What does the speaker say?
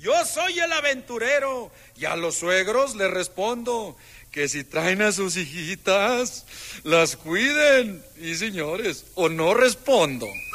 yo soy el aventurero. Y a los suegros les respondo que si traen a sus hijitas, las cuiden. Y señores, o no respondo.